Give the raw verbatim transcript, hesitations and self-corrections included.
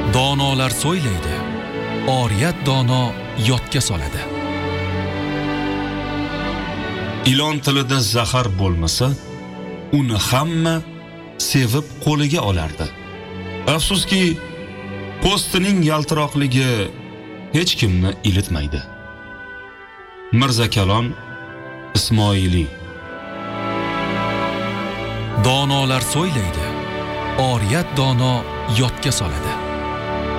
Donolar so'ylaydi, oriyat dono yodga soladi. Ilon tilida zahar bo'lmasa, uni hamma sevib qo'liga olardi. Afsuski, po'stining yaltiroqligi hech kimni ilitmaydi. Mirza Kalon Ismoili. Donolar so'ylaydi, oriyat dono yodga soladi.